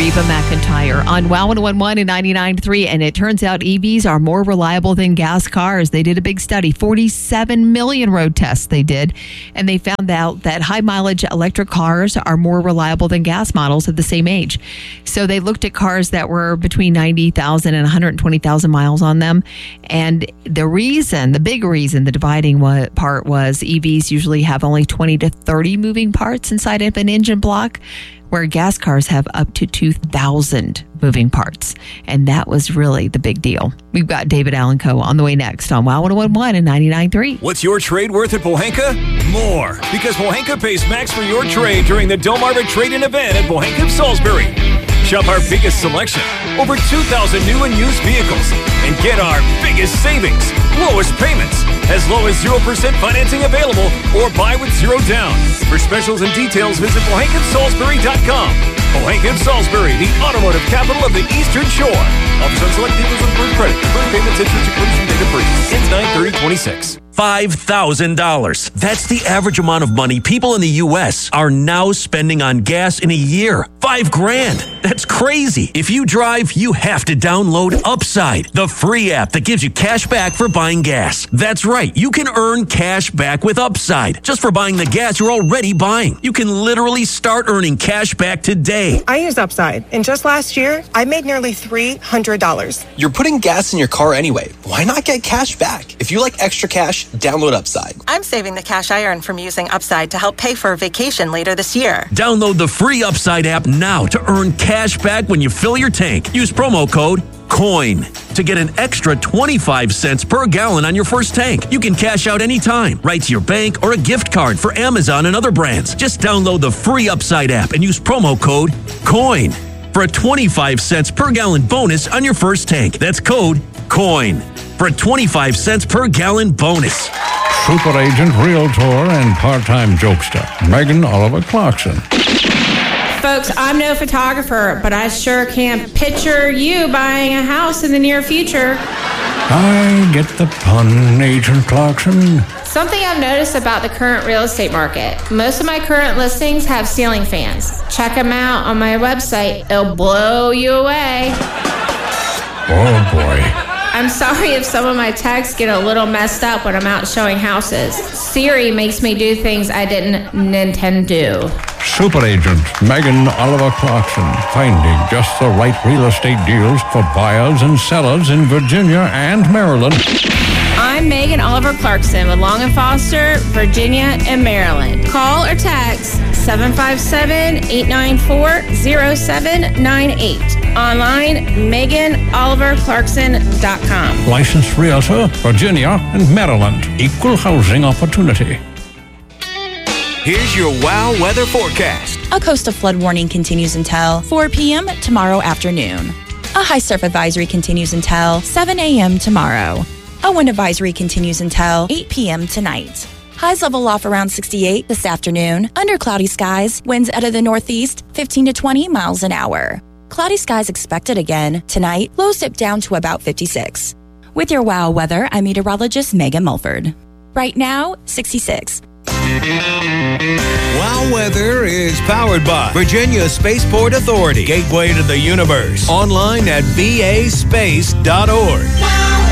Reba McEntire on WOW 101 and 99.3. And it turns out EVs are more reliable than gas cars. They did a big study, 47 million road tests they did. And they found out that high mileage electric cars are more reliable than gas models of the same age. So they looked at cars that were between 90,000 and 120,000 miles on them. And the big reason, the dividing part was EVs usually have only 20 to 30 moving parts inside of an engine block, where gas cars have up to 2,000 moving parts. And that was really the big deal. We've got David Allen Coe on the way next on WOW 101 and 99.3. What's your trade worth at Pohanka? More, because Pohanka pays max for your trade during the Delmarva Trade-In event at Pohanka of Salisbury. Shop our biggest selection, over 2,000 new and used vehicles, and get our biggest savings, lowest payments, as low as 0% financing available, or buy with zero down. For specials and details, visit PohankaofSalisbury.com. Pohanka of Salisbury, the automotive capital of the Eastern Shore. Offers on select vehicles with approved credit. Deferred payments, interest, exclusion, data free. Ends 9/30/26. $5,000. That's the average amount of money people in the U.S. are now spending on gas in a year. $5,000. That's crazy. If you drive, you have to download Upside, the free app that gives you cash back for buying gas. That's right. You can earn cash back with Upside just for buying the gas you're already buying. You can literally start earning cash back today. I use Upside, and just last year, I made nearly $300. You're putting gas in your car anyway. Why not get cash back? If you like extra cash, download Upside. I'm saving the cash I earn from using Upside to help pay for a vacation later this year. Download the free Upside app now to earn cash back when you fill your tank. Use promo code COIN to get an extra 25 cents per gallon on your first tank. You can cash out anytime, right to your bank or a gift card for Amazon and other brands. Just download the free Upside app and use promo code COIN for a 25 cents per gallon bonus on your first tank. That's code COIN for a 25 cents per gallon bonus. Super agent, realtor, and part-time jokester, Megan Oliver Clarkson. Folks, I'm no photographer, but I sure can picture you buying a house in the near future. I get the pun, Agent Clarkson. Something I've noticed about the current real estate market. Most of my current listings have ceiling fans. Check them out on my website. It'll blow you away. Oh, boy. I'm sorry if some of my texts get a little messed up when I'm out showing houses. Siri makes me do things I didn't intend to. Super agent Megan Oliver Clarkson, finding just the right real estate deals for buyers and sellers in Virginia and Maryland. I'm Megan Oliver Clarkson with Long & Foster, Virginia and Maryland. Call or text 757-894-0798. Online, MeganOliverClarkson.com. Licensed realtor, Virginia and Maryland. Equal housing opportunity. Here's your WOW weather forecast. A coastal flood warning continues until 4 p.m. tomorrow afternoon. A high surf advisory continues until 7 a.m. tomorrow. A wind advisory continues until 8 p.m. tonight. Highs level off around 68 this afternoon. Under cloudy skies, winds out of the northeast 15 to 20 miles an hour. Cloudy skies expected again tonight. Lows dip down to about 56. With your WOW weather, I'm meteorologist Megan Mulford. Right now, 66. WOW Weather is powered by Virginia Spaceport Authority, gateway to the universe. Online at vaspace.org.